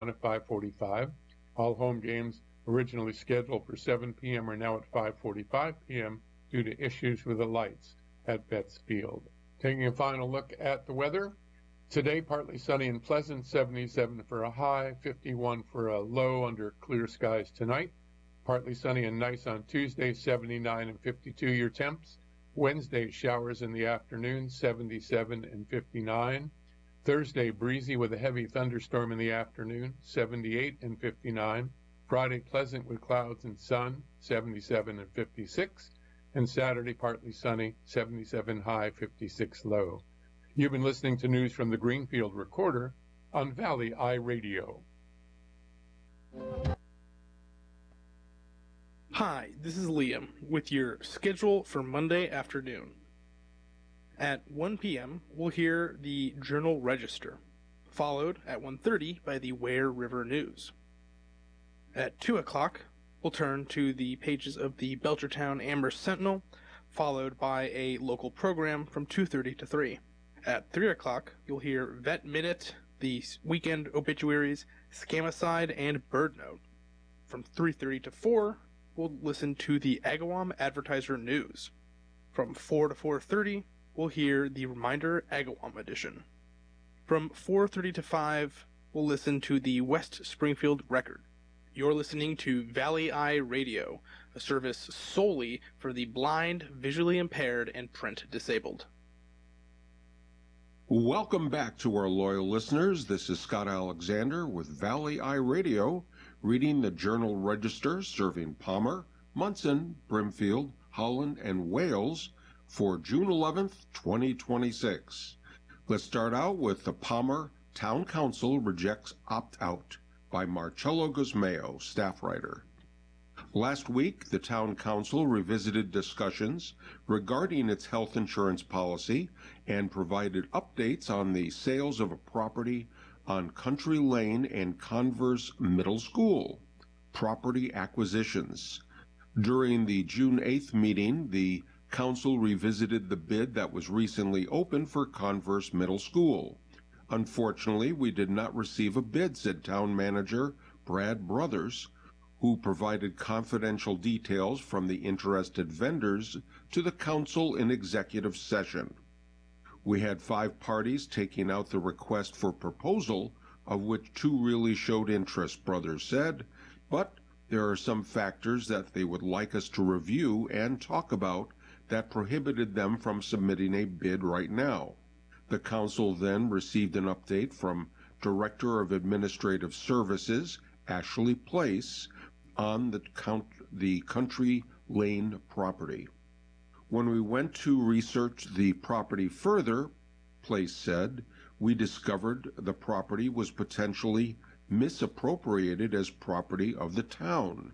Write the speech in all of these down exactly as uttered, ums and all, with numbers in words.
at five forty-five. All home games originally scheduled for seven p.m. are now at five forty-five p.m. due to issues with the lights at Betts Field. Taking a final look at the weather. Today, partly sunny and pleasant, seventy-seven for a high, fifty-one for a low under clear skies tonight. Partly sunny and nice on Tuesday, seventy-nine and fifty-two your temps. Wednesday, showers in the afternoon, seventy-seven and fifty-nine. Thursday, breezy with a heavy thunderstorm in the afternoon, seventy-eight and fifty-nine. Friday, pleasant with clouds and sun, seventy-seven and fifty-six. And Saturday, partly sunny, seventy-seven high, fifty-six low. You've been listening to news from the Greenfield Recorder on Valley Eye Radio. Hi, this is Liam with your schedule for Monday afternoon. At one p.m., we'll hear the Journal Register, followed at one thirty by the Ware River News. At two o'clock, we'll turn to the pages of the Belchertown Amherst Sentinel, followed by a local program from two thirty to three. At three o'clock, you'll hear Vet Minute, the weekend obituaries, Scamicide, and Bird Note. From three thirty to four, we'll listen to the Agawam Advertiser News. From four to four thirty, we'll hear the Reminder Agawam edition. From four thirty to five, we'll listen to the West Springfield Record. You're listening to Valley Eye Radio, a service solely for the blind, visually impaired, and print disabled. Welcome back to our loyal listeners. This is Scott Alexander with Valley Eye Radio, reading the Journal Register, serving Palmer, Munson, Brimfield, Holland, and Wales for June eleventh, twenty twenty-six. Let's start out with the Palmer Town Council Rejects Opt-Out by Marcello Guzmeo, staff writer. Last week, the Town Council revisited discussions regarding its health insurance policy and provided updates on the sales of a property on Country Lane and Converse Middle School, property acquisitions. During the June eighth meeting, the Council revisited the bid that was recently opened for Converse Middle School. Unfortunately, we did not receive a bid, said Town Manager Brad Brothers, who provided confidential details from the interested vendors to the Council in executive session. We had five parties taking out the request for proposal, of which two really showed interest, Brothers said, but there are some factors that they would like us to review and talk about that prohibited them from submitting a bid right now. The Council then received an update from Director of Administrative Services, Ashley Place, on the, count, the Country Lane property. When we went to research the property further, Place said, we discovered the property was potentially misappropriated as property of the town.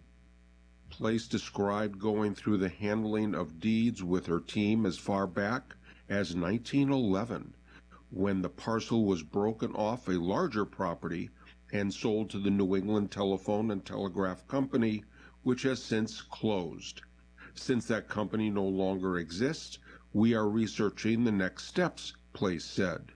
Place described going through the handling of deeds with her team as far back as nineteen eleven, when the parcel was broken off a larger property and sold to the New England Telephone and Telegraph Company, which has since closed. Since that company no longer exists, we are researching the next steps, Place said.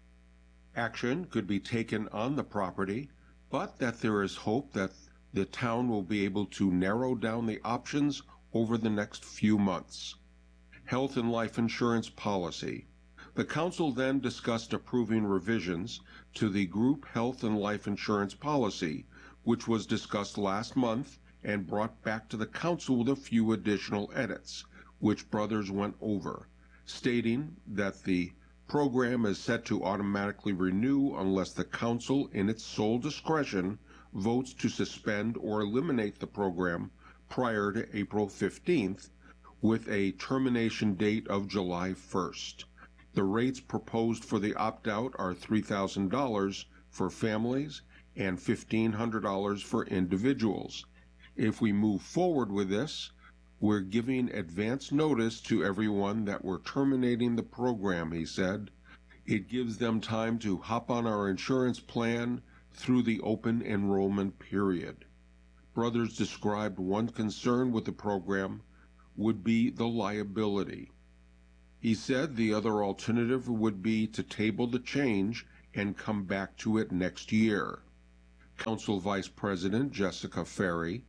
Action could be taken on the property, but that there is hope that the town will be able to narrow down the options over the next few months. Health and life insurance policy. The Council then discussed approving revisions to the group health and life insurance policy, which was discussed last month and brought back to the Council with a few additional edits, which Brothers went over, stating that the program is set to automatically renew unless the Council, in its sole discretion, votes to suspend or eliminate the program prior to April fifteenth, with a termination date of July first. The rates proposed for the opt-out are three thousand dollars for families and fifteen hundred dollars for individuals. If we move forward with this, we're giving advance notice to everyone that we're terminating the program, he said. It gives them time to hop on our insurance plan through the open enrollment period. Brothers described one concern with the program would be the liability. He said the other alternative would be to table the change and come back to it next year. Council Vice President Jessica Ferry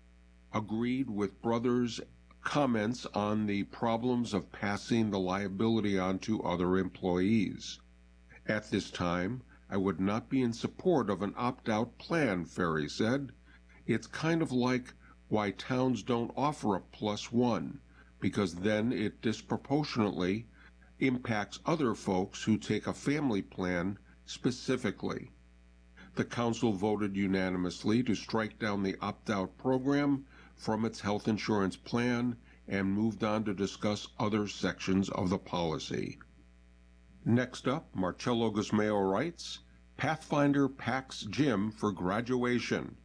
agreed with Brothers' comments on the problems of passing the liability on to other employees. At this time, I would not be in support of an opt-out plan, Ferry said. It's kind of like why towns don't offer a plus one, because then it disproportionately impacts other folks who take a family plan specifically. The council voted unanimously to strike down the opt-out program from its health insurance plan and moved on to discuss other sections of the policy. Next up, Marcello Gusmeo writes, Pathfinder packs gym for graduation.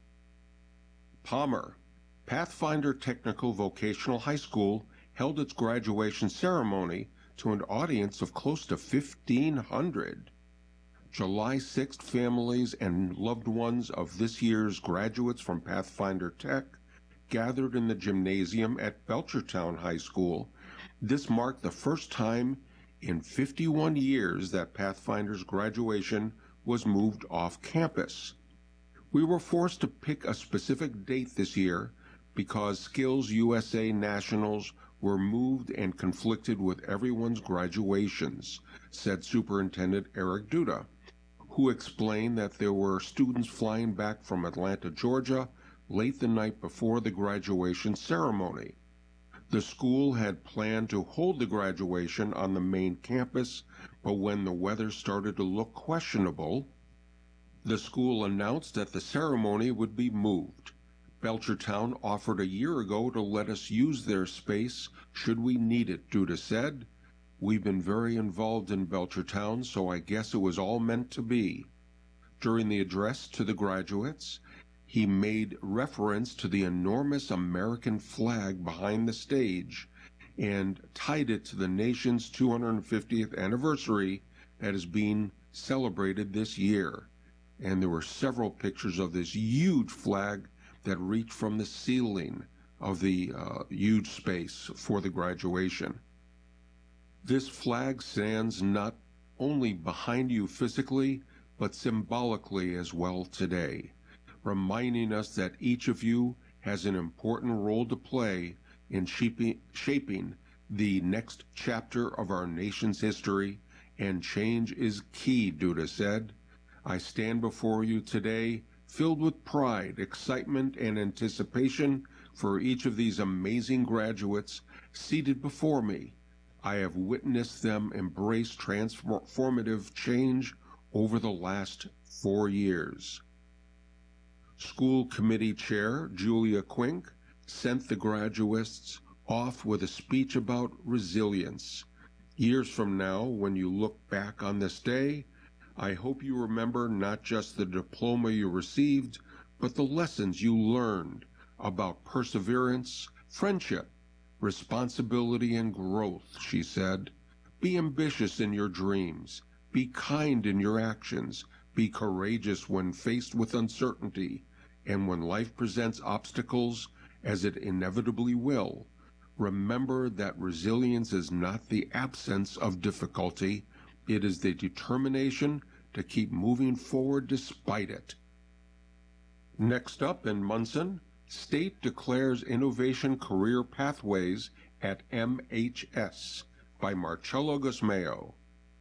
Palmer. Pathfinder Technical Vocational High School held its graduation ceremony to an audience of close to fifteen hundred. July sixth, families and loved ones of this year's graduates from Pathfinder Tech gathered in the gymnasium at Belchertown High School. This marked the first time in fifty-one years that Pathfinder's graduation was moved off campus. We were forced to pick a specific date this year because Skills U S A Nationals were moved and conflicted with everyone's graduations, said Superintendent Eric Duda, who explained that there were students flying back from Atlanta, Georgia, late the night before the graduation ceremony. The school had planned to hold the graduation on the main campus, but when the weather started to look questionable, the school announced that the ceremony would be moved. Belchertown offered a year ago to let us use their space should we need it, Duda said. We've been very involved in Belchertown, so I guess it was all meant to be. During the address to the graduates, he made reference to the enormous American flag behind the stage and tied it to the nation's two hundred fiftieth anniversary that is being celebrated this year. And there were several pictures of this huge flag that reached from the ceiling of the uh, huge space for the graduation. This flag stands not only behind you physically, but symbolically as well today, reminding us that each of you has an important role to play in shaping the next chapter of our nation's history, and change is key, Duda said. I stand before you today filled with pride, excitement, and anticipation for each of these amazing graduates seated before me. I have witnessed them embrace transformative change over the last four years. School Committee Chair Julia Quink sent the graduates off with a speech about resilience. Years from now, when you look back on this day, I hope you remember not just the diploma you received, but the lessons you learned about perseverance, friendship, responsibility, and growth, she said. Be ambitious in your dreams. Be kind in your actions. Be courageous when faced with uncertainty. And when life presents obstacles, as it inevitably will, remember that resilience is not the absence of difficulty. It is the determination to keep moving forward despite it. Next up in Munson, State declares Innovation Career Pathways at M H S by Marcello Gusmeo.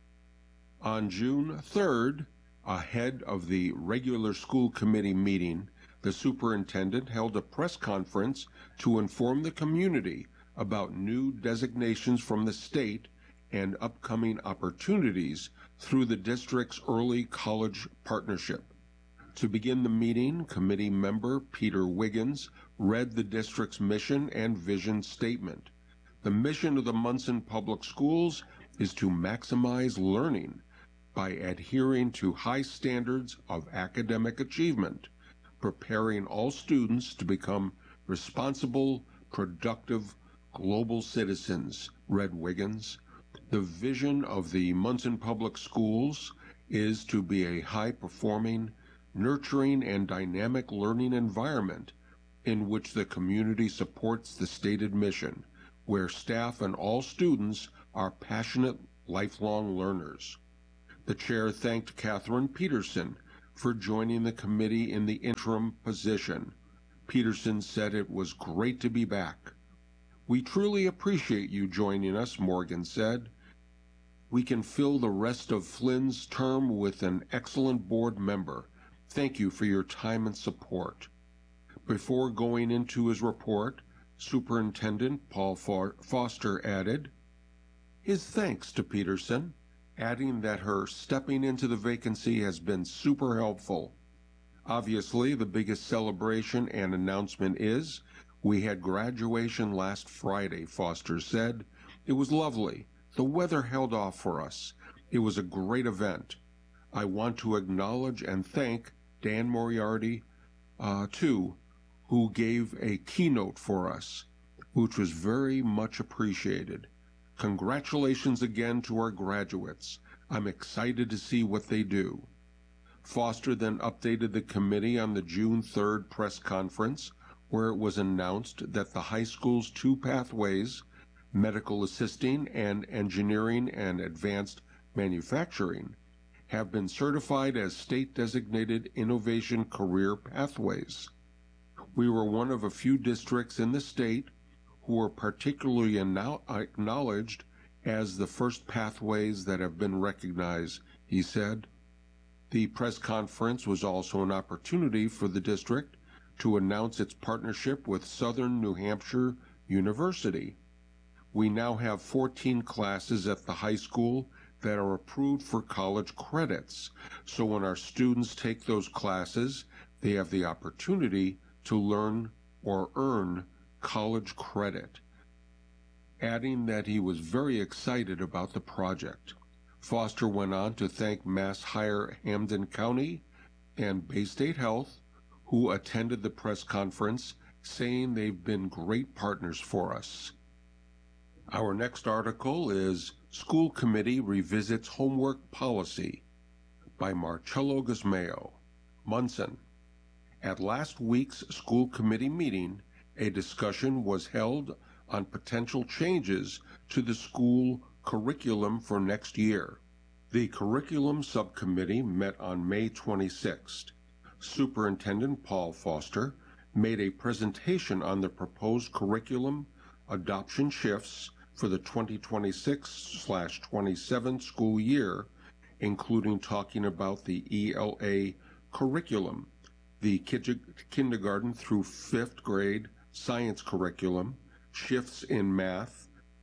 On June third, ahead of the regular school committee meeting, the superintendent held a press conference to inform the community about new designations from the state and upcoming opportunities through the district's early college partnership. To begin the meeting, committee member Peter Wiggins read the district's mission and vision statement. The mission of the Munson Public Schools is to maximize learning by adhering to high standards of academic achievement, preparing all students to become responsible, productive, global citizens, read Wiggins. The vision of the Munson Public Schools is to be a high-performing, nurturing, and dynamic learning environment in which the community supports the stated mission, where staff and all students are passionate, lifelong learners. The chair thanked Catherine Peterson for joining the committee in the interim position. Peterson said it was great to be back. We truly appreciate you joining us, Morgan said. We can fill the rest of Flynn's term with an excellent board member. Thank you for your time and support. Before going into his report, Superintendent Paul Foster added his thanks to Peterson, adding that her stepping into the vacancy has been super helpful. Obviously, the biggest celebration and announcement is we had graduation last Friday, Foster said. It was lovely. The weather held off for us. It was a great event. I want to acknowledge and thank Dan Moriarty, uh, too, who gave a keynote for us, which was very much appreciated. Congratulations again to our graduates. I'm excited to see what they do. Foster then updated the committee on the June third press conference, where it was announced that the high school's two pathways, medical assisting and engineering and advanced manufacturing, have been certified as state-designated innovation career pathways. We were one of a few districts in the state who were particularly acknowledged as the first pathways that have been recognized, he said. The press conference was also an opportunity for the district to announce its partnership with Southern New Hampshire University. We now have fourteen classes at the high school that are approved for college credits, so when our students take those classes, they have the opportunity to learn or earn college credit, adding that he was very excited about the project. Foster went on to thank Mass Hire Hampden County and Bay State Health, who attended the press conference, saying they've been great partners for us. Our next article is School Committee Revisits Homework Policy by Marcello Gusmeo, Munson. At last week's school committee meeting, a discussion was held on potential changes to the school curriculum for next year. The curriculum subcommittee met on May twenty-sixth. Superintendent Paul Foster made a presentation on the proposed curriculum adoption shifts for the twenty twenty-six twenty-seven school year, including talking about the E L A curriculum, the kindergarten through fifth grade science curriculum, shifts in math,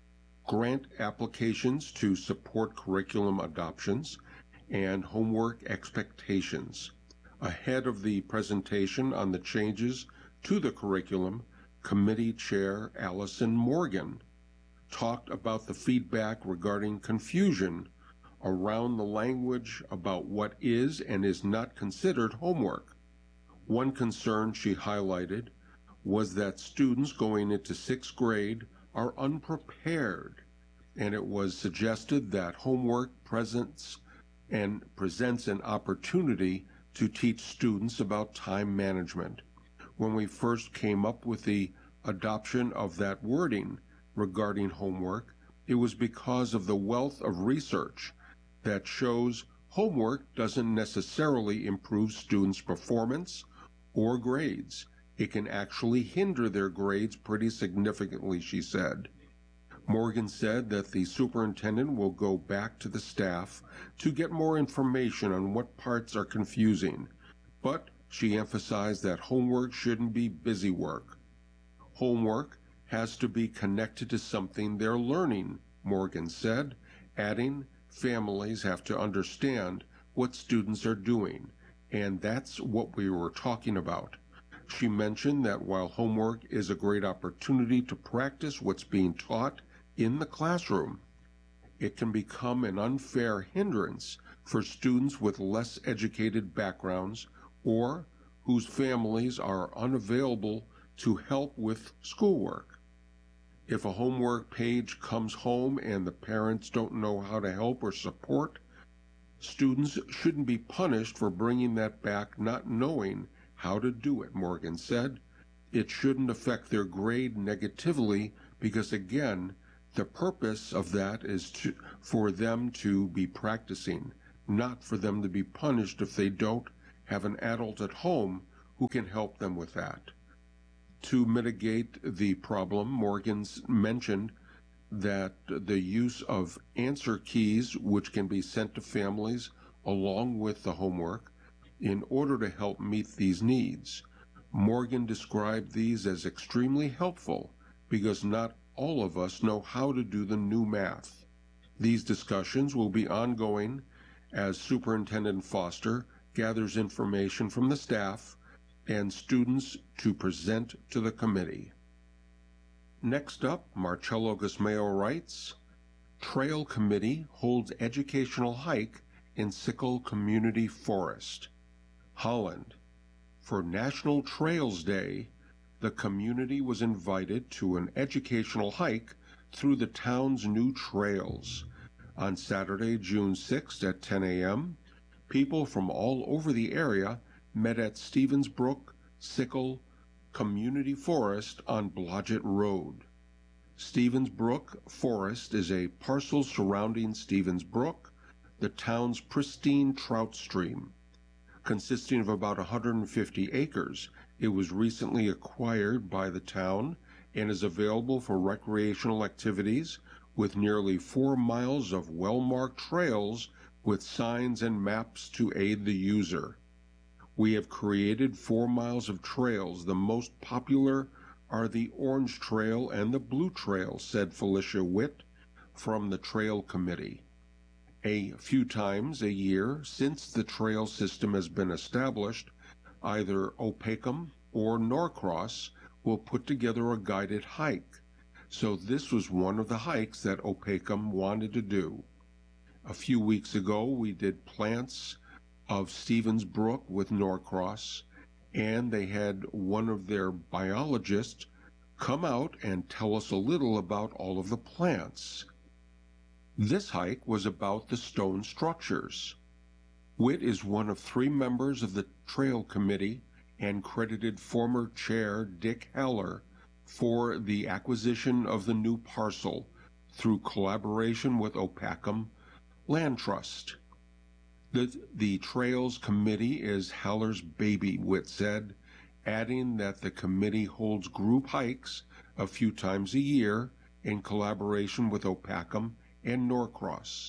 grant applications to support curriculum adoptions, and homework expectations. Ahead of the presentation on the changes to the curriculum, Committee Chair Allison Morgan talked about the feedback regarding confusion around the language about what is and is not considered homework. One concern she highlighted was that students going into sixth grade are unprepared, and it was suggested that homework presents and presents an opportunity to teach students about time management. When we first came up with the adoption of that wording regarding homework, it was because of the wealth of research that shows homework doesn't necessarily improve students' performance or grades. It can actually hinder their grades pretty significantly, she said. Morgan said that the superintendent will go back to the staff to get more information on what parts are confusing, but she emphasized that homework shouldn't be busy work. Homework has to be connected to something they're learning, Morgan said, adding, families have to understand what students are doing, and that's what we were talking about. She mentioned that while homework is a great opportunity to practice what's being taught in the classroom, it can become an unfair hindrance for students with less educated backgrounds or whose families are unavailable to help with schoolwork. If a homework page comes home and the parents don't know how to help or support, students shouldn't be punished for bringing that back not knowing how to do it, Morgan said. It shouldn't affect their grade negatively because, again, the purpose of that is to, for them to be practicing, not for them to be punished if they don't have an adult at home who can help them with that. To mitigate the problem, Morgan's mentioned that the use of answer keys, which can be sent to families along with the homework, in order to help meet these needs. Morgan described these as extremely helpful because not all of us know how to do the new math. These discussions will be ongoing as Superintendent Foster gathers information from the staff and students to present to the committee. Next up, Marcello Gusmeo writes, Trail Committee holds educational hike in Sickle Community Forest, Holland. For National Trails Day, the community was invited to an educational hike through the town's new trails. On Saturday, June sixth at ten a m, people from all over the area met at Stevens Brook Sickle Community Forest on Blodgett Road. Stevens Brook Forest is a parcel surrounding Stevens Brook, the town's pristine trout stream. Consisting of about one hundred fifty acres, it was recently acquired by the town and is available for recreational activities with nearly four miles of well-marked trails with signs and maps to aid the user. We have created four miles of trails. The most popular are the Orange Trail and the Blue Trail, said Felicia Witt from the Trail Committee. A few times a year since the trail system has been established, either Opakam or Norcross will put together a guided hike. So this was one of the hikes that Opakam wanted to do. A few weeks ago, we did plants of Stevens Brook with Norcross, and they had one of their biologists come out and tell us a little about all of the plants. This hike was about the stone structures. Witt is one of three members of the Trail Committee and credited former Chair Dick Haller for the acquisition of the new parcel through collaboration with Opakam Land Trust. The, the Trails Committee is Haller's baby, Witt said, adding that the committee holds group hikes a few times a year in collaboration with Opakam and Norcross.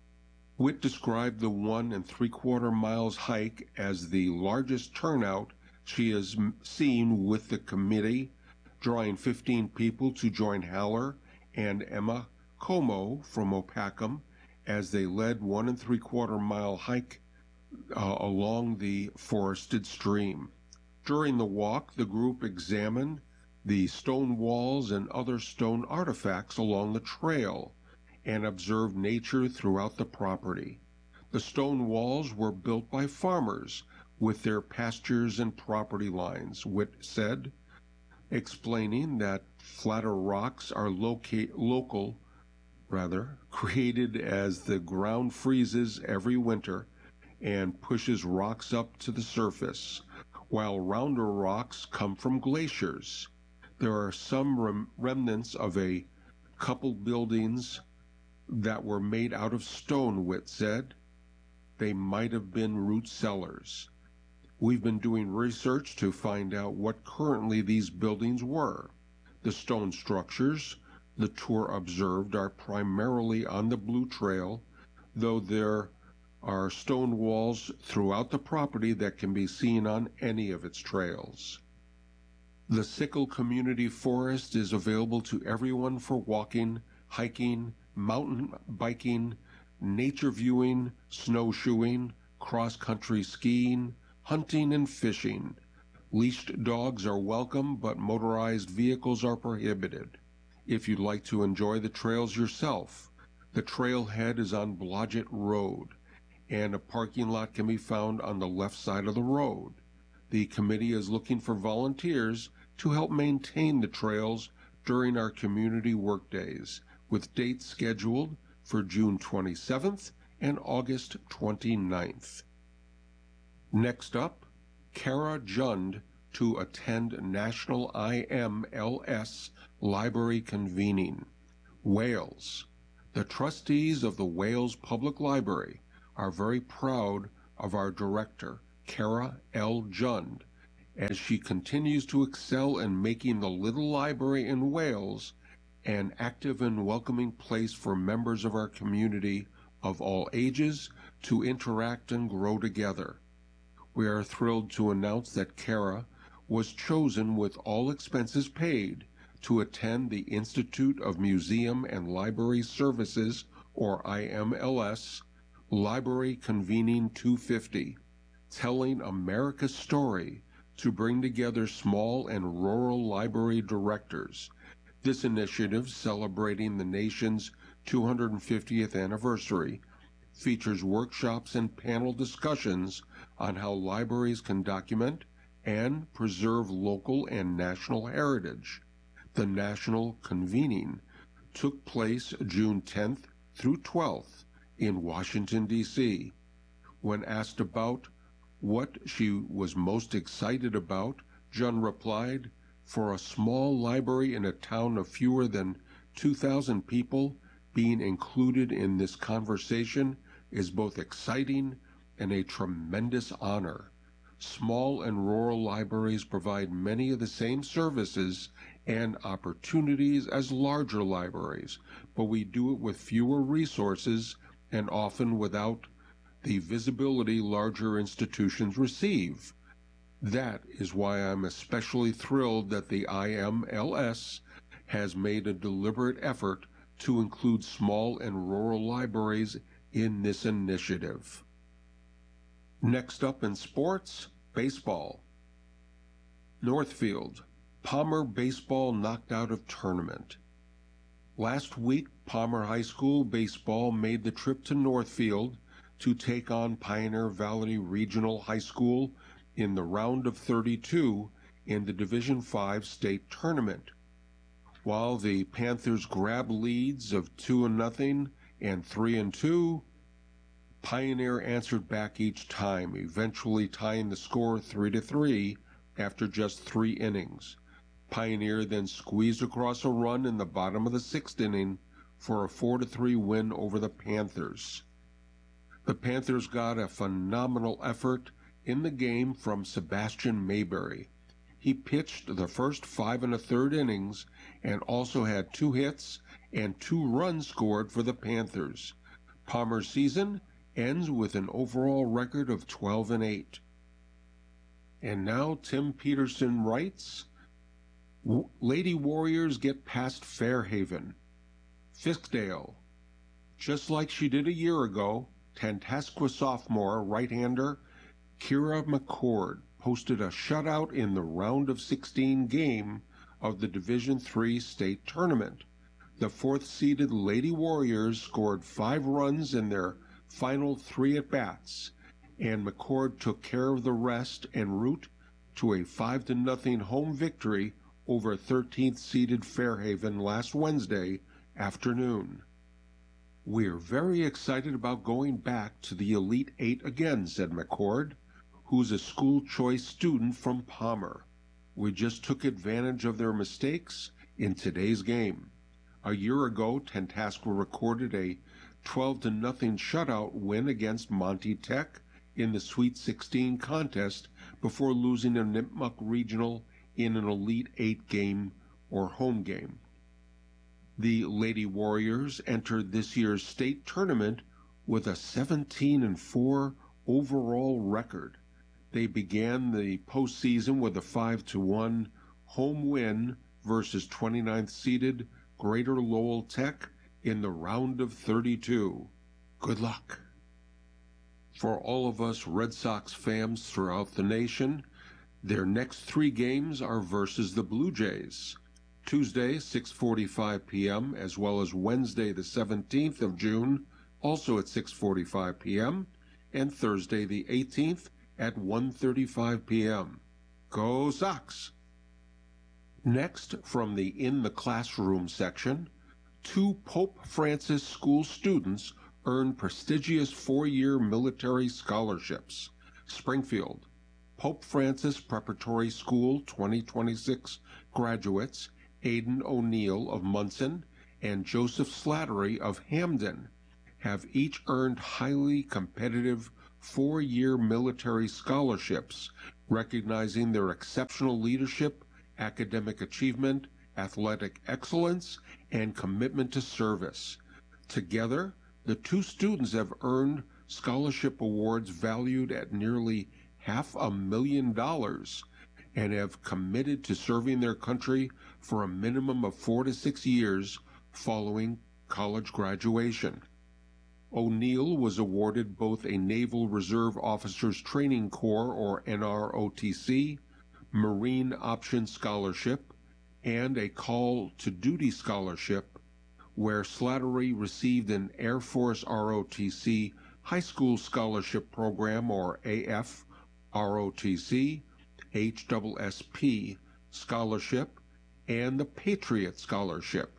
Witt described the one and three-quarter miles hike as the largest turnout she has seen with the committee, drawing fifteen people to join Haller and Emma Como from Opakam as they led one and three-quarter mile hike uh, along the forested stream. During the walk, the group examined the stone walls and other stone artifacts along the trail and observed nature throughout the property. The stone walls were built by farmers with their pastures and property lines, Witt said, explaining that flatter rocks are locate, local, rather, created as the ground freezes every winter and pushes rocks up to the surface, while rounder rocks come from glaciers. There are some rem- remnants of a couple buildings that were made out of stone, Witt said. They might have been root cellars. We've been doing research to find out what currently these buildings were. The stone structures the tour observed are primarily on the Blue Trail, though there are stone walls throughout the property that can be seen on any of its trails. The Sickle Community Forest is available to everyone for walking, hiking, mountain biking, nature viewing, snowshoeing, cross-country skiing, hunting, and fishing. Leashed dogs are welcome, but motorized vehicles are prohibited. If you'd like to enjoy the trails yourself, the trailhead is on Blodgett Road, and a parking lot can be found on the left side of the road. The committee is looking for volunteers to help maintain the trails during our community workdays, with dates scheduled for June twenty-seventh and August twenty-ninth. Next up, Kara Jund to attend National I M L S Library Convening, Wales. The trustees of the Wales Public Library are very proud of our director, Kara L. Jund, as she continues to excel in making the Little Library in Wales an active and welcoming place for members of our community of all ages to interact and grow together. We are thrilled to announce that Kara was chosen with all expenses paid to attend the Institute of Museum and Library Services, or I M L S, Library Convening two fifty, telling America's story to bring together small and rural library directors. This initiative, celebrating the nation's two hundred fiftieth anniversary, features workshops and panel discussions on how libraries can document and preserve local and national heritage. The national convening took place June tenth through twelfth in Washington, D C When asked about what she was most excited about, Jund replied, "For a small library in a town of fewer than two thousand people, being included in this conversation is both exciting and a tremendous honor. Small and rural libraries provide many of the same services and opportunities as larger libraries, but we do it with fewer resources and often without the visibility larger institutions receive. That is why I'm especially thrilled that the I M L S has made a deliberate effort to include small and rural libraries in this initiative." Next up in sports, baseball. Northfield, Palmer baseball knocked out of tournament. Last week, Palmer High School baseball made the trip to Northfield to take on Pioneer Valley Regional High School in the round of thirty-two in the Division five state tournament. While the Panthers grabbed leads of two and nothing and three and two, Pioneer answered back each time, eventually tying the score three to three after just three innings. Pioneer then squeezed across a run in the bottom of the sixth inning for a four to three win over the Panthers. The Panthers got a phenomenal effort in the game from Sebastian Mayberry. He pitched the first five and a third innings and also had two hits and two runs scored for the Panthers. Palmer's season ends with an overall record of twelve and eight. And now Tim Peterson writes, Lady Warriors get past Fairhaven. Fiskdale. Just like she did a year ago, Tantascwa sophomore right-hander Kira McCord posted a shutout in the round of sixteen game of the Division three state tournament. The fourth-seeded Lady Warriors scored five runs in their final three at-bats, and McCord took care of the rest en route to a five to nothing home victory over thirteenth-seeded Fairhaven last Wednesday afternoon. "We're very excited about going back to the Elite Eight again," said McCord, who's a school choice student from Palmer. "We just took advantage of their mistakes in today's game. A year ago, Tantascwa recorded a twelve to nothing shutout win against Monty Tech in the Sweet sixteen contest before losing a Nipmuc Regional in an Elite Eight game or home game. The Lady Warriors entered this year's state tournament with a seventeen and four overall record. They began the postseason with a five to one home win versus twenty-ninth seeded Greater Lowell Tech in the round of thirty-two. Good luck. For all of us Red Sox fans throughout the nation, their next three games are versus the Blue Jays. Tuesday, six forty-five p.m., as well as Wednesday, the seventeenth of June, also at six forty-five p.m., and Thursday, the eighteenth, at one thirty-five p.m. Go Sox! Next, from the In the Classroom section, two Pope Francis school students earned prestigious four-year military scholarships. Springfield, Pope Francis Preparatory School twenty twenty-six graduates Aidan O'Neill of Munson and Joseph Slattery of Hamden have each earned highly competitive four-year military scholarships, recognizing their exceptional leadership, academic achievement, athletic excellence, and commitment to service. Together, the two students have earned scholarship awards valued at nearly half a million dollars and have committed to serving their country for a minimum of four to six years following college graduation. O'Neill was awarded both a Naval Reserve Officers Training Corps, or N R O T C, Marine Option Scholarship, and a Call to Duty Scholarship, where Slattery received an Air Force R O T C High School Scholarship Program, or A F R O T C, H S S P Scholarship, and the Patriot Scholarship.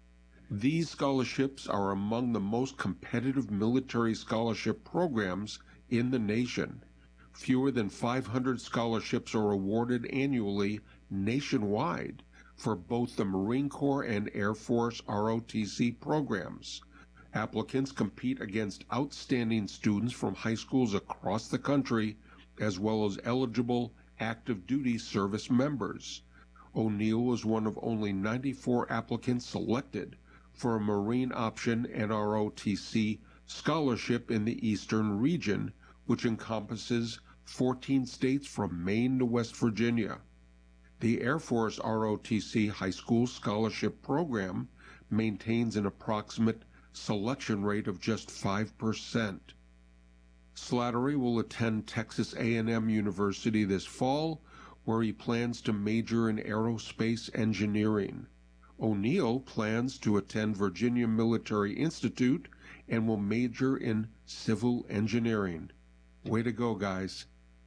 These scholarships are among the most competitive military scholarship programs in the nation. Fewer than five hundred scholarships are awarded annually nationwide for both the Marine Corps and Air Force R O T C programs. Applicants compete against outstanding students from high schools across the country, as well as eligible active duty service members. O'Neill was one of only ninety-four applicants selected for a Marine Option N R O T C scholarship in the Eastern region, which encompasses fourteen states from Maine to West Virginia. The Air Force R O T C High School Scholarship Program maintains an approximate selection rate of just five percent. Slattery will attend Texas A and M University this fall, where he plans to major in aerospace engineering. O'Neill plans to attend Virginia Military Institute and will major in civil engineering. Way to go, guys.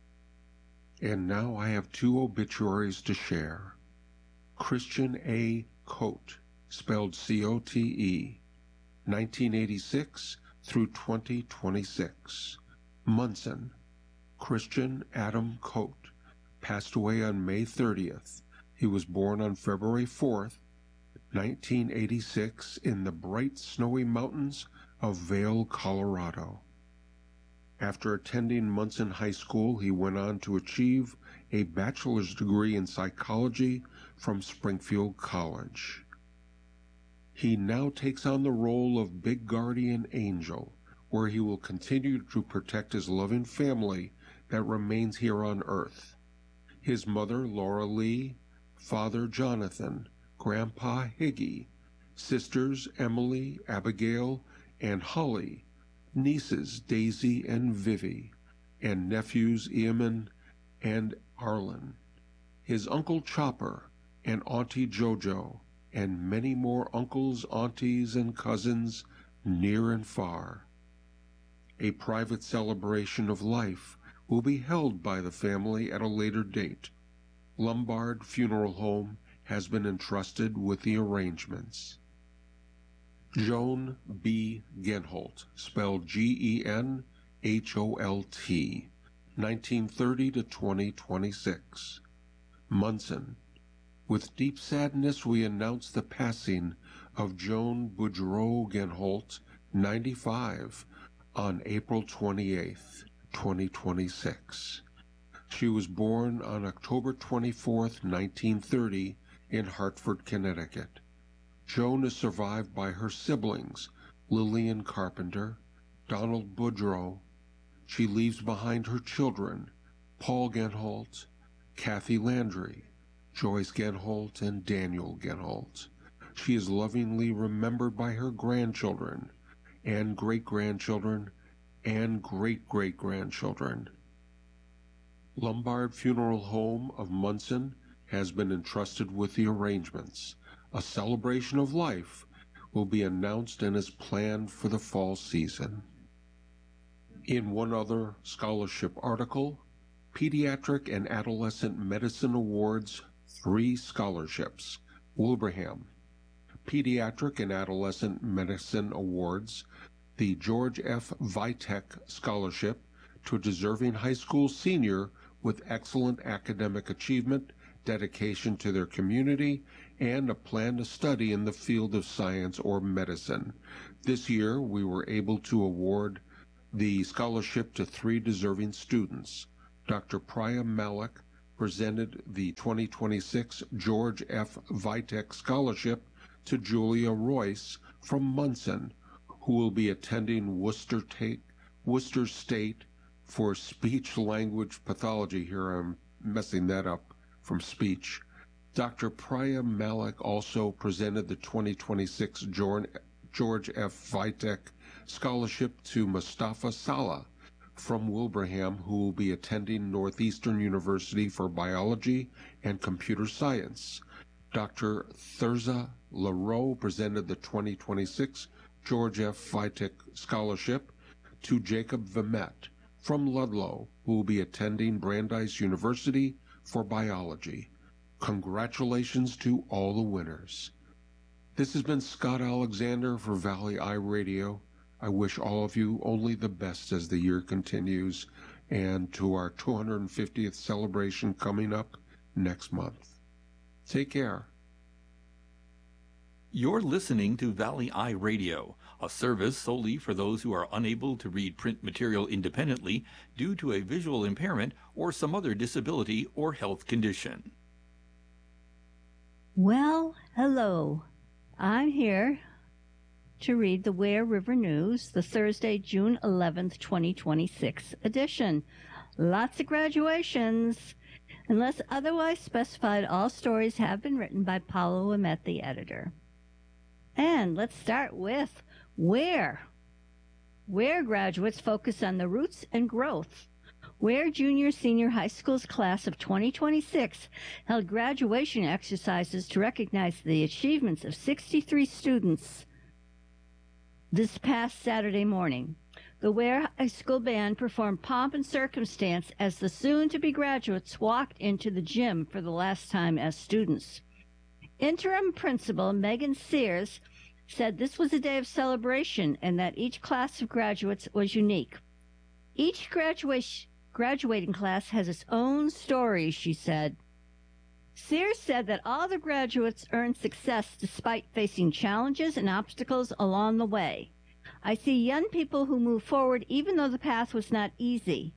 And now I have two obituaries to share. Christian A. Cote, spelled C O T E, nineteen eighty-six through twenty twenty-six. Munson. Christian Adam Cote, passed away on May thirtieth. He was born on February fourth, nineteen eighty-six, in the bright snowy mountains of Vail, Colorado. After attending Munson High School, he went on to achieve a bachelor's degree in psychology from Springfield College. He now takes on the role of Big Guardian Angel, where he will continue to protect his loving family that remains here on Earth. His mother, Laura Lee, father, Jonathan, Grandpa Higgy, sisters Emily, Abigail, and Holly, nieces Daisy and Vivi, and nephews Eamon and Arlen, his Uncle Chopper and Auntie Jojo, and many more uncles, aunties, and cousins near and far. A private celebration of life will be held by the family at a later date. Lombard Funeral Home has been entrusted with the arrangements. Joan B. Genholt, spelled G E N H O L T, nineteen thirty to twenty twenty-six. Munson. With deep sadness we announce the passing of Joan Boudreau Genholt, ninety-five, on April twenty-eighth, twenty twenty-six. She was born on October twenty-fourth, nineteen thirty, in Hartford, Connecticut. Joan is survived by her siblings, Lillian Carpenter, Donald Boudreau. She leaves behind her children, Paul Genholt, Kathy Landry, Joyce Genholt, and Daniel Genholt. She is lovingly remembered by her grandchildren, and great-grandchildren, and great-great-grandchildren. Lombard Funeral Home of Munson has been entrusted with the arrangements. A celebration of life will be announced and is planned for the fall season. In one other scholarship article, Pediatric and Adolescent Medicine Awards, three scholarships. Wilbraham. Pediatric and Adolescent Medicine Awards, the George F. Vitek Scholarship to a deserving high school senior with excellent academic achievement, dedication to their community, and a plan to study in the field of science or medicine. This year, we were able to award the scholarship to three deserving students. Doctor Priya Malik presented the twenty twenty-six George F. Vitek Scholarship to Julia Royce from Munson, who will be attending Worcester, Ta- Worcester State for speech-language pathology. Here I'm messing that up from speech. Doctor Priya Malik also presented the twenty twenty-six George F. Vitek Scholarship to Mustafa Salah from Wilbraham, who will be attending Northeastern University for biology and computer science. Doctor Thirza LaRoe presented the twenty twenty-six George F. Vitek Scholarship to Jacob Vimet from Ludlow, who will be attending Brandeis University for biology. Congratulations to all the winners. This has been Scott Alexander for Valley Eye Radio. I wish all of you only the best as the year continues, and to our two hundred fiftieth celebration coming up next month. Take care. You're listening to Valley Eye Radio, a service solely for those who are unable to read print material independently due to a visual impairment or some other disability or health condition. Well, hello. I'm here to read the Ware River News, the Thursday, June eleventh, twenty twenty-six edition. Lots of graduations. Unless otherwise specified, all stories have been written by Paulo Amet, the editor. And let's start with Ware. Ware graduates focus on the roots and growth. Ware Junior Senior High School's class of twenty twenty-six held graduation exercises to recognize the achievements of sixty-three students this past Saturday morning. The Ware High School band performed Pomp and Circumstance as the soon-to-be graduates walked into the gym for the last time as students. Interim Principal Megan Sears said this was a day of celebration and that each class of graduates was unique. Each graduation, graduating class has its own story, she said. Sears said that all the graduates earned success despite facing challenges and obstacles along the way. I see young people who move forward even though the path was not easy.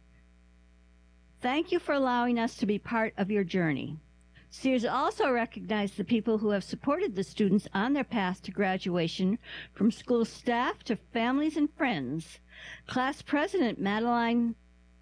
Thank you for allowing us to be part of your journey. Sears also recognized the people who have supported the students on their path to graduation, from school staff to families and friends. Class President Madeline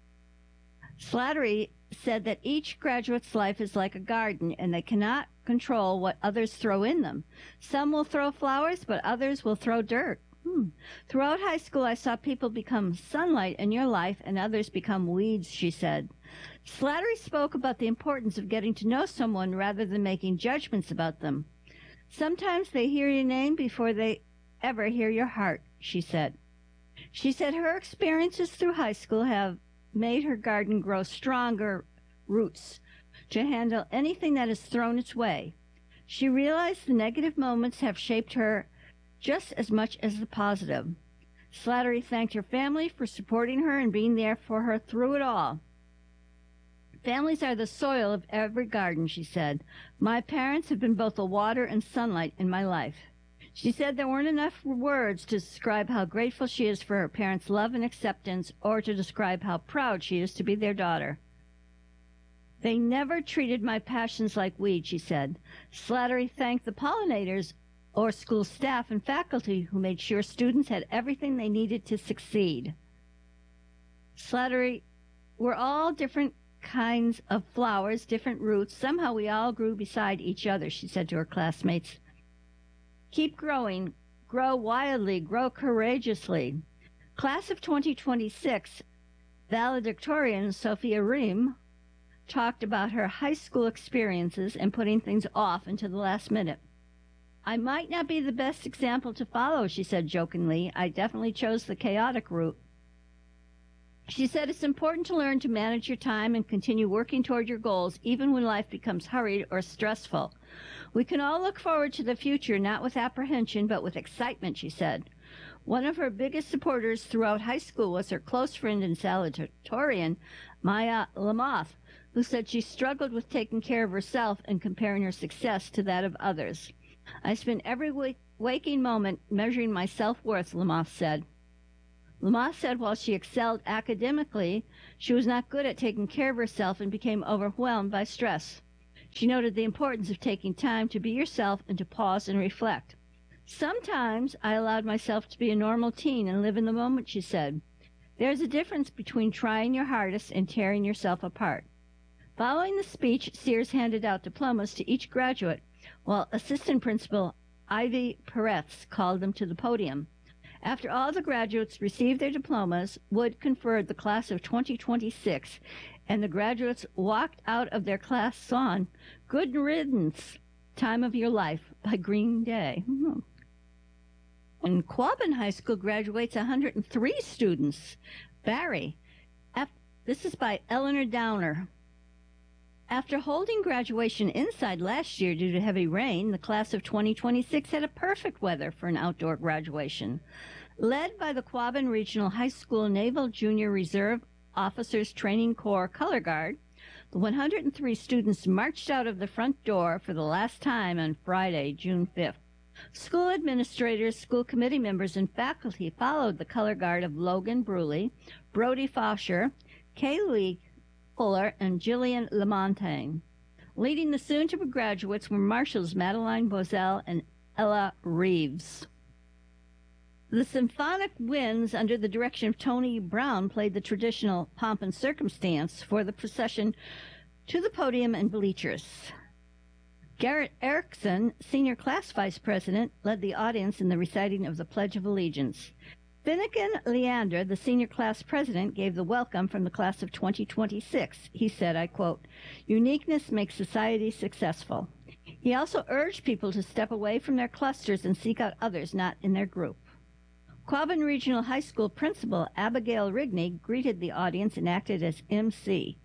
Slattery said that each graduate's life is like a garden and they cannot control what others throw in them. Some will throw flowers, but others will throw dirt. Hmm. Throughout high school, I saw people become sunlight in your life and others become weeds, she said. Slattery spoke about the importance of getting to know someone rather than making judgments about them. Sometimes they hear your name before they ever hear your heart, she said. She said her experiences through high school have made her garden grow stronger roots to handle anything that is thrown its way. She realized the negative moments have shaped her just as much as the positive. Slattery thanked her family for supporting her and being there for her through it all. Families are the soil of every garden, she said. My parents have been both the water and sunlight in my life. She said there weren't enough words to describe how grateful she is for her parents' love and acceptance, or to describe how proud she is to be their daughter. They never treated my passions like weeds, she said. Slattery thanked the pollinators, or school staff and faculty, who made sure students had everything they needed to succeed. Slattery, we're all different kinds of flowers, different roots. Somehow we all grew beside each other, she said to her classmates. Keep growing, grow wildly, grow courageously. Class of twenty twenty-six, valedictorian Sophia Ream talked about her high school experiences and putting things off until the last minute. I might not be the best example to follow, she said jokingly. I definitely chose the chaotic route. She said it's important to learn to manage your time and continue working toward your goals even when life becomes hurried or stressful. We can all look forward to the future, not with apprehension, but with excitement, she said. One of her biggest supporters throughout high school was her close friend and salutatorian, Maya Lamoth, who said she struggled with taking care of herself and comparing her success to that of others. I spend every waking moment measuring my self-worth, Lamoth said. Lama said while she excelled academically, she was not good at taking care of herself and became overwhelmed by stress. She noted the importance of taking time to be yourself and to pause and reflect. Sometimes I allowed myself to be a normal teen and live in the moment, she said. There's a difference between trying your hardest and tearing yourself apart. Following the speech, Sears handed out diplomas to each graduate, while Assistant Principal Ivy Peretz called them to the podium. After all the graduates received their diplomas, Wood conferred the class of twenty twenty-six, and the graduates walked out of their class song, Good Riddance, Time of Your Life, by Green Day. Hmm. And Quabbin High School graduates one hundred three students. Barry. This is by Eleanor Downer. After holding graduation inside last year due to heavy rain, the class of twenty twenty-six had a perfect weather for an outdoor graduation. Led by the Quabbin Regional High School Naval Junior Reserve Officers Training Corps Color Guard, the one hundred three students marched out of the front door for the last time on Friday, June fifth. School administrators, school committee members, and faculty followed the color guard of Logan Bruley, Brody Fosher, Kaylee Fuller, and Jillian Lamontagne. Leading the soon-to-be graduates were marshals Madeline Bozell and Ella Reeves. The Symphonic Winds, under the direction of Tony Brown, played the traditional pomp and circumstance for the procession to the podium and bleachers. Garrett Erickson, senior class vice president, led the audience in the reciting of the Pledge of Allegiance. Finnegan Leander, the senior class president, gave the welcome from the class of twenty twenty-six. He said, I quote, "Uniqueness makes society successful." He also urged people to step away from their clusters and seek out others not in their group. Quabbin Regional High School principal Abigail Rigney greeted the audience and acted as M C.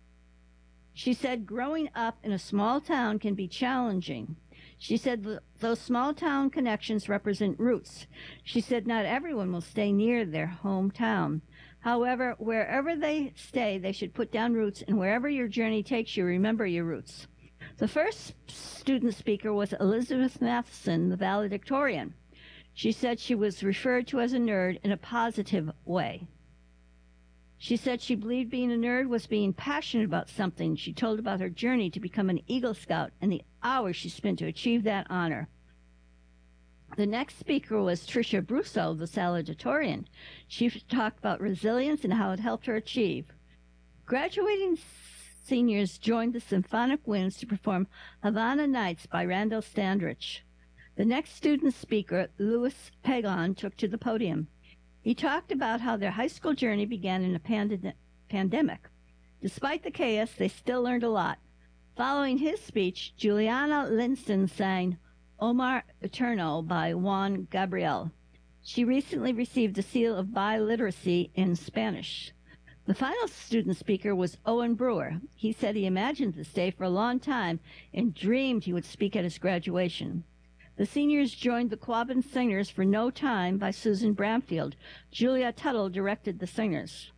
She said growing up in a small town can be challenging. She said th- those small town connections represent roots. She said not everyone will stay near their hometown. However, wherever they stay, they should put down roots, and wherever your journey takes you, remember your roots. The first student speaker was Elizabeth Matheson, the valedictorian. She said she was referred to as a nerd in a positive way. She said she believed being a nerd was being passionate about something. She told about her journey to become an Eagle Scout and the hours she spent to achieve that honor. The next speaker was Tricia Brusso, the salutatorian. She talked about resilience and how it helped her achieve. Graduating seniors joined the Symphonic Winds to perform Havana Nights by Randall Standrich. The next student speaker, Louis Pagon, took to the podium. He talked about how their high school journey began in a pand- pandemic. Despite the chaos, they still learned a lot. Following his speech, Juliana Linston sang Omar Eterno by Juan Gabriel. She recently received the seal of biliteracy in Spanish. The final student speaker was Owen Brewer. He said he imagined this day for a long time and dreamed he would speak at his graduation. The seniors joined the Quabbin Singers for No Time by Susan Bramfield. Julia Tuttle directed the singers.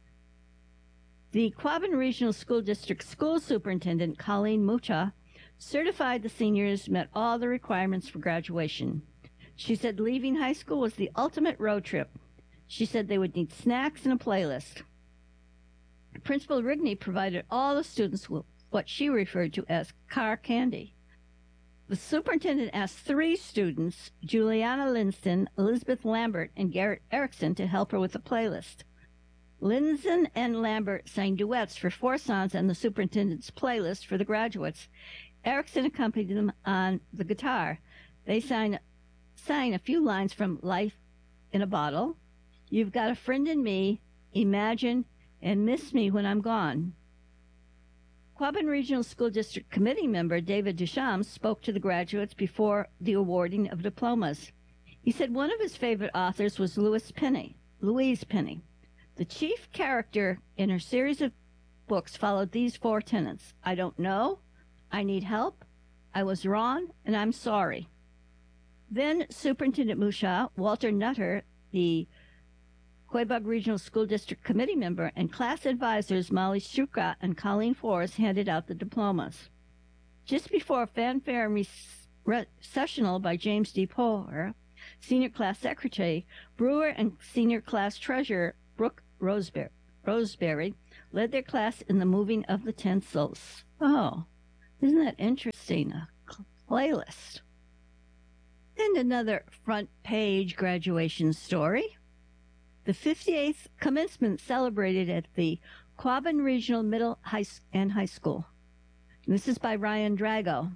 The Quabbin Regional School District School Superintendent, Colleen Mucha, certified the seniors met all the requirements for graduation. She said leaving high school was the ultimate road trip. She said they would need snacks and a playlist. Principal Rigney provided all the students with what she referred to as car candy. The superintendent asked three students, Juliana Linston, Elizabeth Lambert, and Garrett Erickson, to help her with the playlist. Linston and Lambert sang duets for four songs on the superintendent's playlist for the graduates. Erickson accompanied them on the guitar. They sang, sang a few lines from Life in a Bottle, You've Got a Friend in Me, Imagine, and Miss Me When I'm Gone. Quabbin Regional School District Committee member David Duchamp spoke to the graduates before the awarding of diplomas. He said one of his favorite authors was Louise Penny. Louise Penny. The chief character in her series of books followed these four tenets. I don't know, I need help, I was wrong, and I'm sorry. Then Superintendent Musha, Walter Nutter, the Quabog Regional School District Committee member, and class advisors Molly Shuka and Colleen Forrest handed out the diplomas. Just before fanfare and recessional by James D. Poher, senior class secretary Brewer and senior class treasurer Brooke Roseberry, Roseberry led their class in the moving of the tinsels. Oh, isn't that interesting? A playlist. And another front page graduation story. The fifty-eighth commencement celebrated at the Quabbin Regional Middle High and High School. This is by Ryan Drago.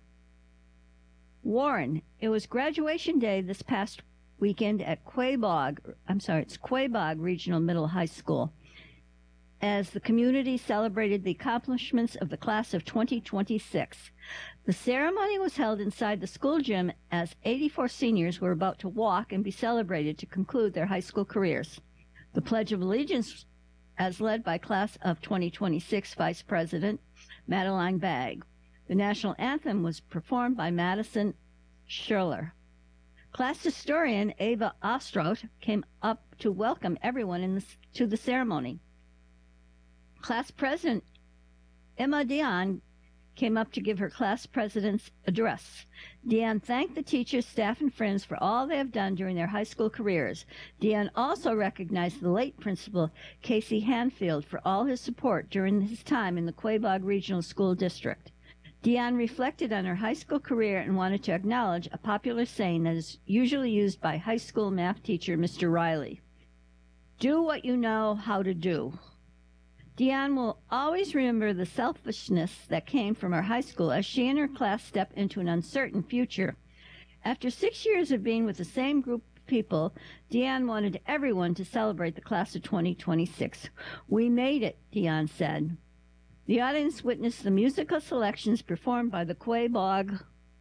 Warren, it was graduation day this past weekend at Quabog, I'm sorry, it's Quabog Regional Middle High School, as the community celebrated the accomplishments of the class of twenty twenty-six. The ceremony was held inside the school gym as eighty-four seniors were about to walk and be celebrated to conclude their high school careers. The Pledge of Allegiance, as led by class of twenty twenty-six Vice President Madeline Bagg. The national anthem was performed by Madison Schurler. Class historian Ava Ostroth came up to welcome everyone in the, to the ceremony. Class president Emma Dion came up to give her class president's address. Dion thanked the teachers, staff, and friends for all they have done during their high school careers. Dion also recognized the late principal, Casey Hanfield, for all his support during his time in the Quabog Regional School District. Dion reflected on her high school career and wanted to acknowledge a popular saying that is usually used by high school math teacher Mister Riley. Do what you know how to do. Dion will always remember the selfishness that came from her high school as she and her class step into an uncertain future. After six years of being with the same group of people, Dion wanted everyone to celebrate the class of twenty twenty-six. We made it, Dion said. The audience witnessed the musical selections performed by the Quabog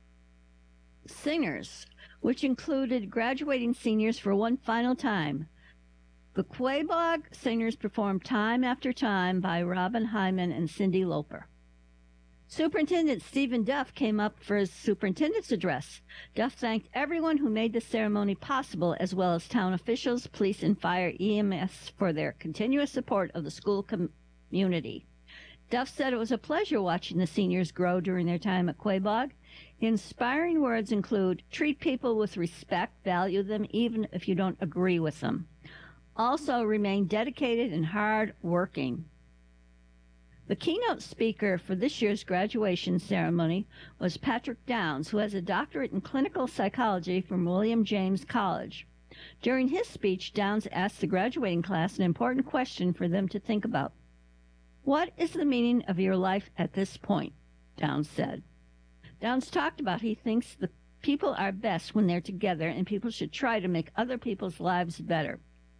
singers, which included graduating seniors for one final time. The Quabog singers performed Time After Time by Robin Hyman and Cyndi Lauper. Superintendent Stephen Duff came up for his superintendent's address. Duff thanked everyone who made the ceremony possible, as well as town officials, police, and fire E M S for their continuous support of the school community. Duff said it was a pleasure watching the seniors grow during their time at Quabog. Inspiring words include, treat people with respect, value them even if you don't agree with them. Also remain dedicated and hard-working. The keynote speaker for this year's graduation ceremony was Patrick Downs, who has a doctorate in clinical psychology from William James College. During his speech, Downs asked the graduating class an important question for them to think about. What is the meaning of your life at this point? Downs said. Downs talked about he thinks the people are best when they're together and people should try to make other people's lives better.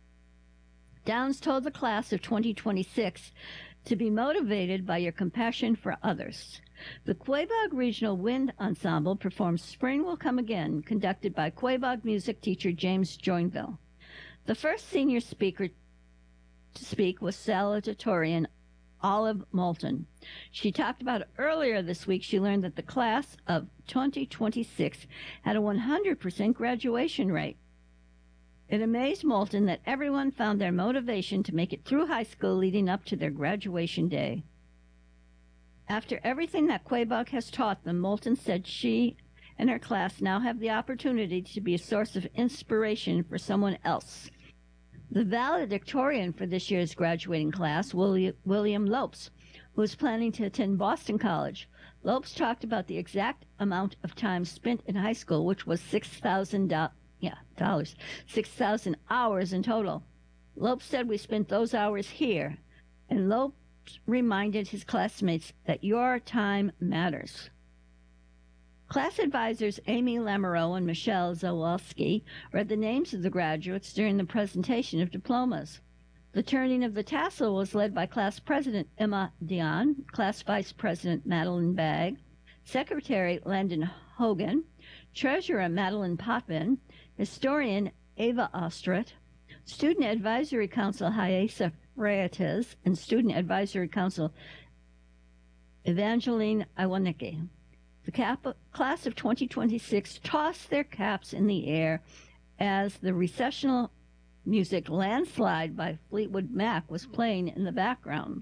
Downs told the class of twenty twenty-six to be motivated by your compassion for others. The Quabog Regional Wind Ensemble performed Spring Will Come Again, conducted by Quabog music teacher James Joinville. The first senior speaker to speak was salutatorian Olive Moulton. She talked about earlier this week she learned that the class of twenty twenty-six had a one hundred percent graduation rate. It amazed Moulton that everyone found their motivation to make it through high school leading up to their graduation day. After everything that Quabog has taught them, Moulton said she and her class now have the opportunity to be a source of inspiration for someone else. The valedictorian for this year's graduating class, William Lopes, who is planning to attend Boston College. Lopes talked about the exact amount of time spent in high school, which was six thousand dollars. Yeah, dollars, six thousand hours in total. Lopes said we spent those hours here, and Lopes reminded his classmates that your time matters. Class advisors Amy Lamoureux and Michelle Zawalski read the names of the graduates during the presentation of diplomas. The turning of the tassel was led by Class President Emma Dion, Class Vice President Madeline Bagg, Secretary Landon Hogan, Treasurer Madeline Potvin, Historian Ava Ostroth, Student Advisory Council Hayesa Freitas, and Student Advisory Council Evangeline Iwanicki. The cap- class of twenty twenty-six tossed their caps in the air as the recessional music Landslide by Fleetwood Mac was playing in the background.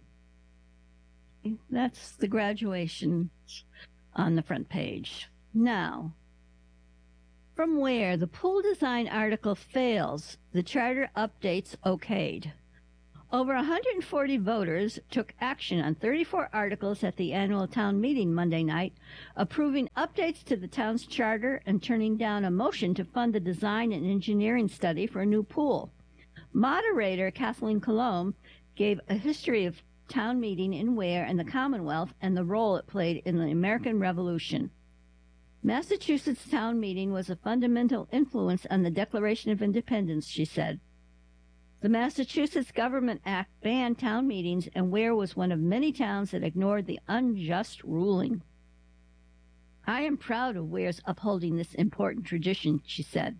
That's the graduation on the front page. Now, From Where, the pool design article fails, the charter updates okayed. Over one hundred forty voters took action on thirty-four articles at the annual town meeting Monday night, approving updates to the town's charter and turning down a motion to fund the design and engineering study for a new pool. Moderator Kathleen Colomb gave a history of town meeting in Ware and the Commonwealth and the role it played in the American Revolution. Massachusetts town meeting was a fundamental influence on the Declaration of Independence, she said. The Massachusetts Government Act banned town meetings, and Ware was one of many towns that ignored the unjust ruling. I am proud of Ware's upholding this important tradition, she said.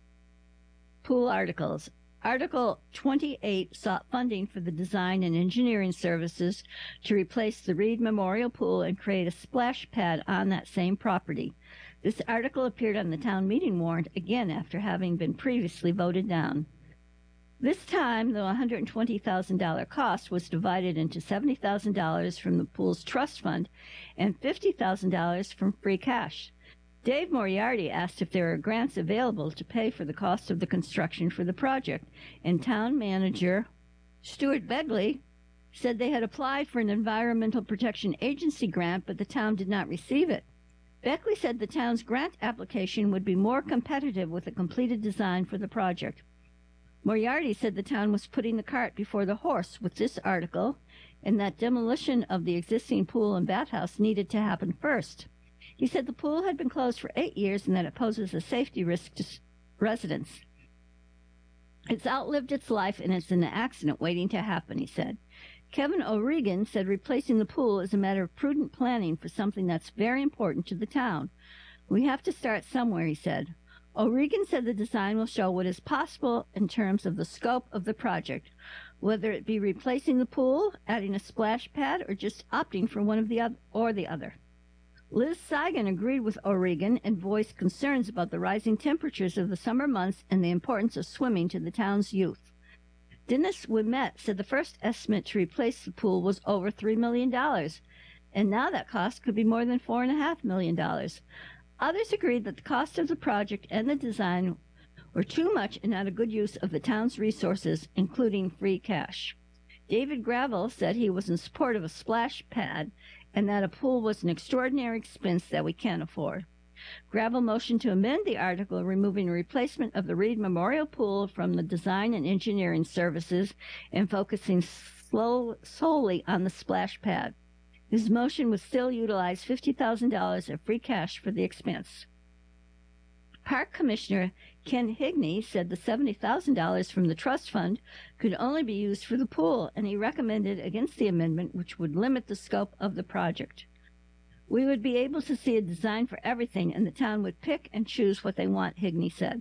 Pool articles. Article twenty-eight sought funding for the design and engineering services to replace the Reed Memorial Pool and create a splash pad on that same property. This article appeared on the town meeting warrant again after having been previously voted down. This time, the one hundred twenty thousand dollars cost was divided into seventy thousand dollars from the pool's trust fund and fifty thousand dollars from free cash. Dave Moriarty asked if there are grants available to pay for the cost of the construction for the project, and town manager Stuart Begley said they had applied for an Environmental Protection Agency grant, but the town did not receive it. Beckley said the town's grant application would be more competitive with a completed design for the project. Moriarty said the town was putting the cart before the horse with this article, and that demolition of the existing pool and bathhouse needed to happen first. He said the pool had been closed for eight years and that it poses a safety risk to residents. It's outlived its life and it's an accident waiting to happen, he said. Kevin O'Regan said replacing the pool is a matter of prudent planning for something that's very important to the town. We have to start somewhere, he said. O'Regan said the design will show what is possible in terms of the scope of the project, whether it be replacing the pool, adding a splash pad, or just opting for one of the other or the other. Liz Seigan agreed with O'Regan and voiced concerns about the rising temperatures of the summer months and the importance of swimming to the town's youth. Dennis Wimet said the first estimate to replace the pool was over three million dollars, and now that cost could be more than four point five million dollars. Others agreed that the cost of the project and the design were too much and not a good use of the town's resources, including free cash. David Gravel said he was in support of a splash pad and that a pool was an extraordinary expense that we can't afford. Gravel motioned to amend the article, removing a replacement of the Reed Memorial Pool from the design and engineering services and focusing slow, solely on the splash pad. His motion would still utilize fifty thousand dollars of free cash for the expense. Park Commissioner Ken Higney said the seventy thousand dollars from the trust fund could only be used for the pool, and he recommended against the amendment, which would limit the scope of the project. We would be able to see a design for everything, and the town would pick and choose what they want, Higney said.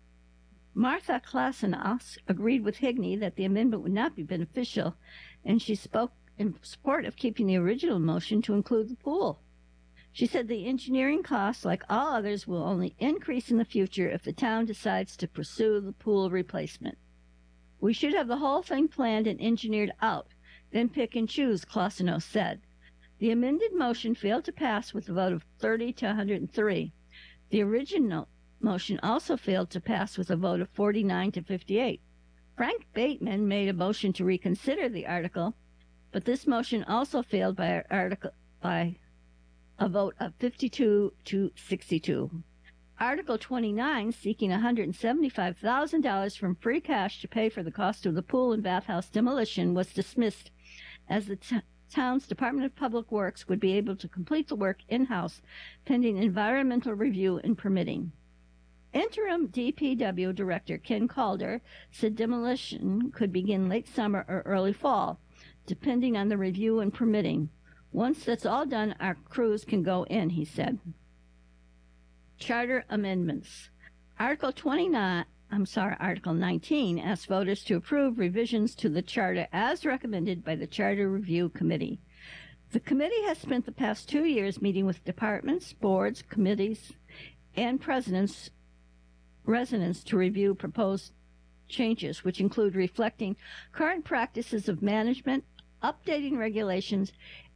Martha Klasenos agreed with Higney that the amendment would not be beneficial, and she spoke in support of keeping the original motion to include the pool. She said the engineering costs, like all others, will only increase in the future if the town decides to pursue the pool replacement. We should have the whole thing planned and engineered out, then pick and choose, Klasenos said. The amended motion failed to pass with a vote of thirty to one hundred three. The original motion also failed to pass with a vote of forty-nine to fifty-eight. Frank Bateman made a motion to reconsider the article, but this motion also failed by a, article, by a vote of fifty-two to sixty-two. Article twenty-nine, seeking one hundred seventy-five thousand dollars from free cash to pay for the cost of the pool and bathhouse demolition, was dismissed, as the t- town's Department of Public Works would be able to complete the work in-house pending environmental review and permitting. Interim D P W Director Ken Calder said demolition could begin late summer or early fall, depending on the review and permitting. Once that's all done, our crews can go in, he said. Charter amendments. Article twenty-nine, I'm sorry, Article nineteen asks voters to approve revisions to the charter as recommended by the Charter Review Committee. The committee has spent the past two years meeting with departments, boards, committees, and presidents, residents to review proposed changes, which include reflecting current practices of management, updating regulations,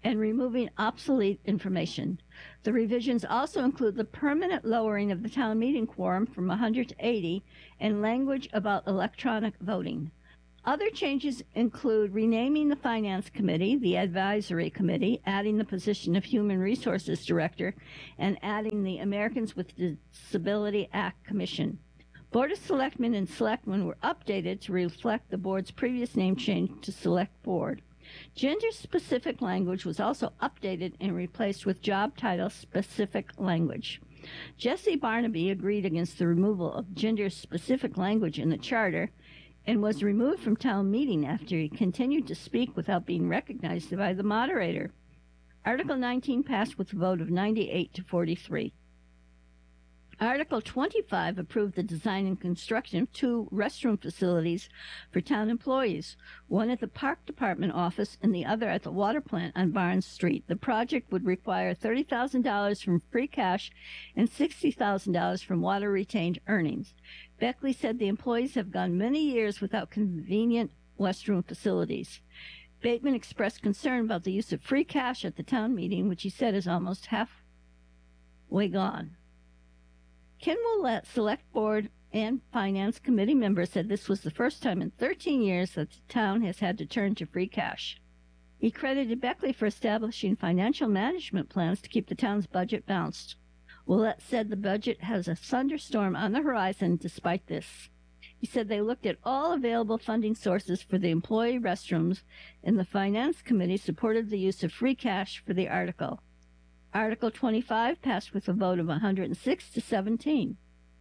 and removing obsolete information. The revisions also include the permanent lowering of the town meeting quorum from one hundred to eighty and language about electronic voting. Other changes include renaming the Finance Committee, the Advisory Committee, adding the position of Human Resources Director, and adding the Americans with Disability Act Commission. Board of Selectmen and Selectmen were updated to reflect the board's previous name change to Select Board. Gender-specific language was also updated and replaced with job title-specific language. Jesse Barnaby agreed against the removal of gender-specific language in the charter and was removed from town meeting after he continued to speak without being recognized by the moderator. Article nineteen passed with a vote of ninety-eight to forty-three. Article twenty-five approved the design and construction of two restroom facilities for town employees, one at the Park Department office and the other at the water plant on Barnes Street. The project would require thirty thousand dollars from free cash and sixty thousand dollars from water retained earnings. Beckley said the employees have gone many years without convenient restroom facilities. Bateman expressed concern about the use of free cash at the town meeting, which he said is almost halfway gone. Ken Willett, Select Board and Finance Committee member, said this was the first time in thirteen years that the town has had to turn to free cash. He credited Beckley for establishing financial management plans to keep the town's budget balanced. Willett said the budget has a thunderstorm on the horizon despite this. He said they looked at all available funding sources for the employee restrooms, and the Finance Committee supported the use of free cash for the article. Article twenty-five passed with a vote of one hundred six to seventeen.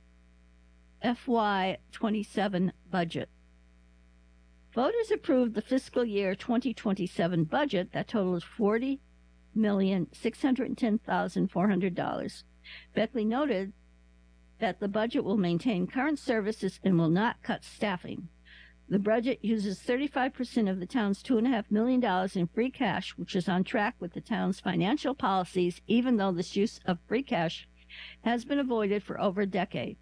F Y twenty-seven budget. Voters approved the fiscal year twenty twenty-seven budget that totals forty million six hundred ten thousand four hundred dollars. Beckley noted that the budget will maintain current services and will not cut staffing. The budget uses thirty-five percent of the town's two point five million dollars in free cash, which is on track with the town's financial policies, even though this use of free cash has been avoided for over a decade.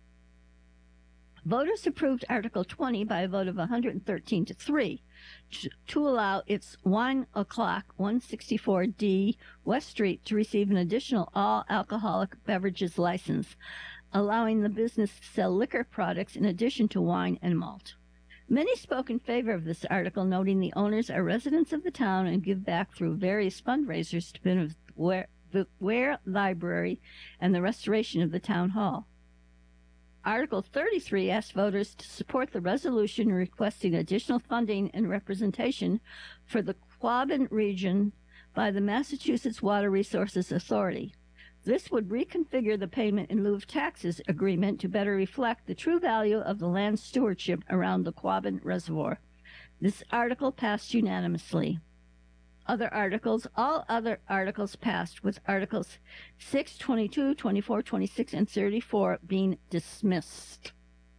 Voters approved Article twenty by a vote of one hundred thirteen to three to allow its Wine O'Clock one sixty-four D West Street to receive an additional all-alcoholic beverages license, allowing the business to sell liquor products in addition to wine and malt. Many spoke in favor of this article, noting the owners are residents of the town and give back through various fundraisers to benefit the Ware Library and the restoration of the town hall. Article thirty-three asked voters to support the resolution requesting additional funding and representation for the Quabbin region by the Massachusetts Water Resources Authority. This would reconfigure the payment in lieu of taxes agreement to better reflect the true value of the land stewardship around the Quabbin Reservoir. This article passed unanimously. Other articles, all other articles passed, with Articles six, twenty-two, twenty-four, twenty-six, and thirty-four being dismissed.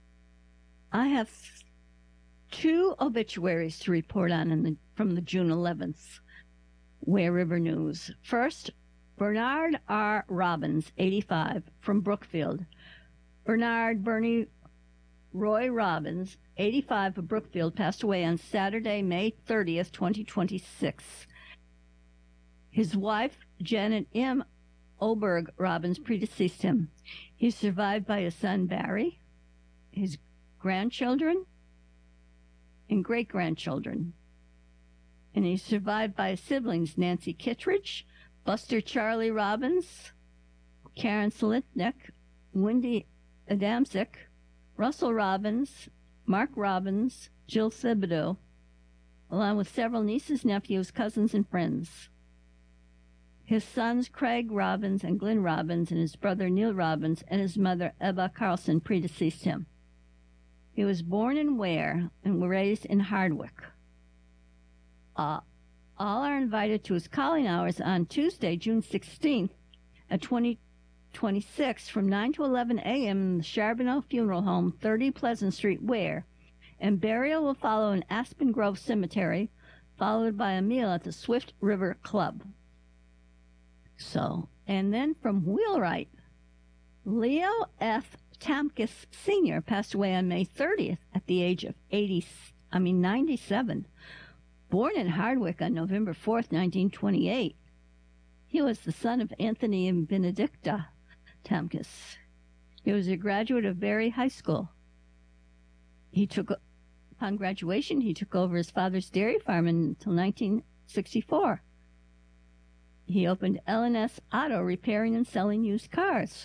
I have two obituaries to report on in the, from the June eleventh Ware River News. First, Bernard R. Robbins, eighty-five, from Brookfield. Bernard Bernie Roy Robbins, eighty-five, of Brookfield, passed away on Saturday, May thirtieth, twenty twenty-six. His wife, Janet M. Oberg Robbins, predeceased him. He's survived by his son, Barry, his grandchildren, and great-grandchildren. And he's survived by his siblings, Nancy Kittredge, Buster Charlie Robbins, Karen Slitnick, Wendy Adamczyk, Russell Robbins, Mark Robbins, Jill Thibodeau, along with several nieces, nephews, cousins, and friends. His sons, Craig Robbins and Glenn Robbins, and his brother, Neil Robbins, and his mother, Ebba Carlson, predeceased him. He was born in Ware and raised in Hardwick. Uh, all are invited to his calling hours on Tuesday, June sixteenth, at twenty twenty-six, from nine to eleven a.m. in the Charbonneau Funeral Home, thirty Pleasant Street, Ware, and burial will follow in Aspen Grove Cemetery, followed by a meal at the Swift River Club. So, and then from Wheelwright, Leo F. Tamkis Senior passed away on May thirtieth at the age of eighty, I mean ninety-seven. Born in Hardwick on November fourth, nineteen twenty-eight, He was the son of Anthony and Benedicta Tamkis. He was a graduate of Barry High School. He took, upon graduation, he took over his father's dairy farm until nineteen sixty-four. He opened L and S Auto, repairing and selling used cars.